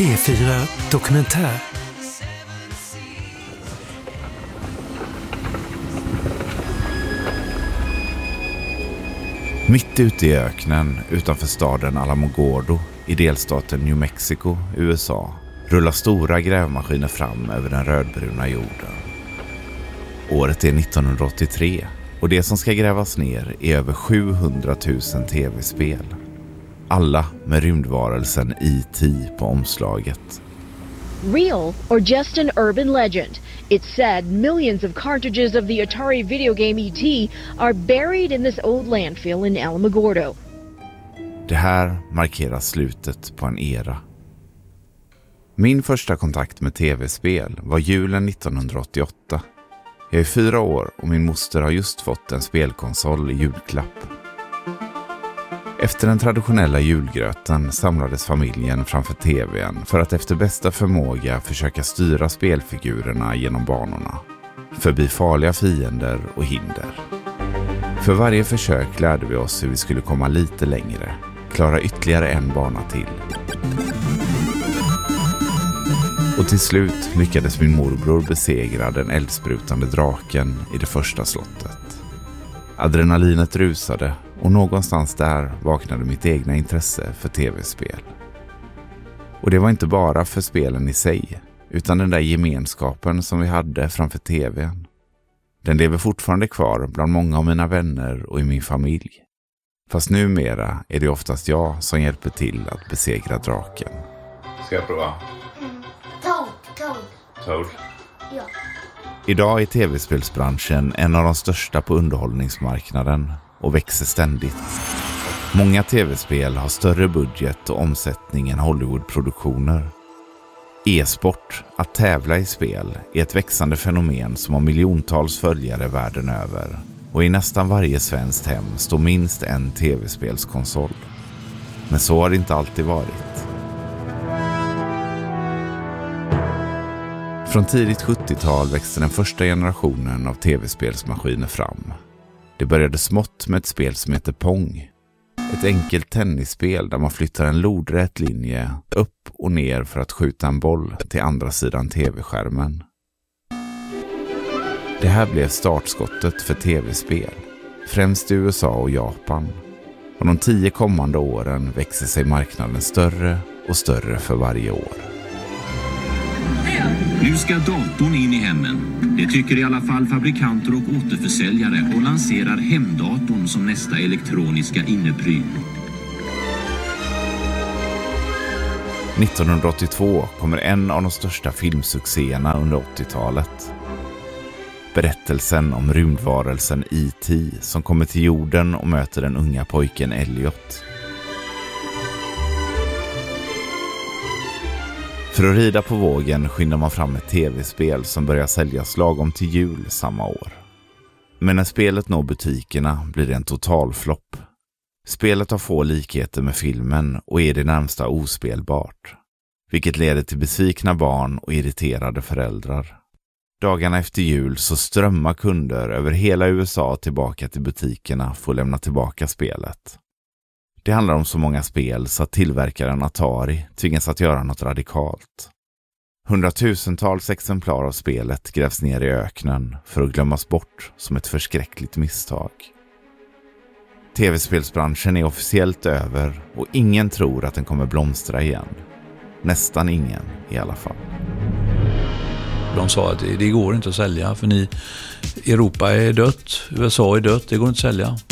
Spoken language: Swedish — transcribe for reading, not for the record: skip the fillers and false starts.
P4 Dokumentär. Mitt ute i öknen utanför staden Alamogordo i delstaten New Mexico, USA, rullar stora grävmaskiner fram över den rödbruna jorden. Året är 1983 och det som ska grävas ner är över 700 000 tv-spel. Alla med rymdvarelsen E.T. på omslaget. Real or just an urban legend? It's said millions of cartridges of the Atari video game E.T. are buried in this old landfill in Alamogordo. Det här markerar slutet på en era. Min första kontakt med tv-spel var julen 1988. Jag är 4 år och min moster har just fått en spelkonsol i julklapp. Efter den traditionella julgröten samlades familjen framför tvn för att efter bästa förmåga försöka styra spelfigurerna genom banorna, förbi farliga fiender och hinder. För varje försök lärde vi oss hur vi skulle komma lite längre, klara ytterligare en bana till. Och till slut lyckades min morbror besegra den eldsprutande draken i det första slottet. Adrenalinet rusade och någonstans där vaknade mitt egna intresse för tv-spel. Och det var inte bara för spelen i sig, utan den där gemenskapen som vi hade framför tvn. Den lever fortfarande kvar bland många av mina vänner och i min familj. Fast numera är det oftast jag som hjälper till att besegra draken. Ska jag prova? Toad. Ja. Idag är tv-spelsbranschen en av de största på underhållningsmarknaden och växer ständigt. Många tv-spel har större budget och omsättning än Hollywoodproduktioner. E-sport, att tävla i spel, är ett växande fenomen som har miljontals följare världen över. Och i nästan varje svenskt hem står minst en tv-spelskonsol. Men så har det inte alltid varit. Från tidigt 70-tal växte den första generationen av tv-spelsmaskiner fram. Det började smått med ett spel som heter Pong. Ett enkelt tennisspel där man flyttar en lodrät linje upp och ner för att skjuta en boll till andra sidan tv-skärmen. Det här blev startskottet för tv-spel, främst i USA och Japan. Och de 10 kommande åren växer sig marknaden större och större för varje år. Nu ska datorn in i hemmen. Det tycker i alla fall fabrikanter och återförsäljare och lanserar hemdatorn som nästa elektroniska innepryl. 1982 kommer en av de största filmsuccéerna under 80-talet. Berättelsen om rymdvarelsen E.T. som kommer till jorden och möter den unga pojken Elliot. För att rida på vågen skyndar man fram ett tv-spel som börjar säljas lagom till jul samma år. Men när spelet når butikerna blir det en totalflopp. Spelet har få likheter med filmen och är det närmsta ospelbart, vilket leder till besvikna barn och irriterade föräldrar. Dagarna efter jul så strömmar kunder över hela USA tillbaka till butikerna för att lämna tillbaka spelet. Det handlar om så många spel så att tillverkaren Atari tvingas att göra något radikalt. 100,000-tals exemplar av spelet grävs ner i öknen för att glömmas bort som ett förskräckligt misstag. TV-spelsbranschen är officiellt över och ingen tror att den kommer blomstra igen. Nästan ingen i alla fall. De sa att det går inte att sälja för Europa är dött, USA är dött, det går inte att sälja.